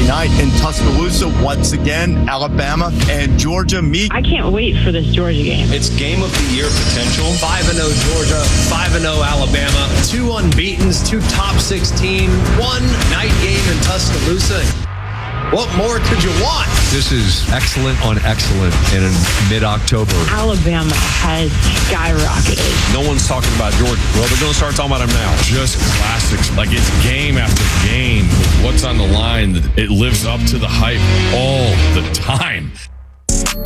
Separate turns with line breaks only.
night in Tuscaloosa. Once again, Alabama and Georgia meet.
I can't wait for this Georgia game.
It's game of the year potential.
5-0 Georgia, 5-0 Alabama, 2 unbeatens, 2 top 16, 1 night game in Tuscaloosa. What more could you want?
This is excellent on excellent in mid-October.
Alabama has skyrocketed.
No one's talking about Georgia. Well, they're going to start talking about them now.
Just classics. Like, it's game after game. What's on the line? It lives up to the hype all the time.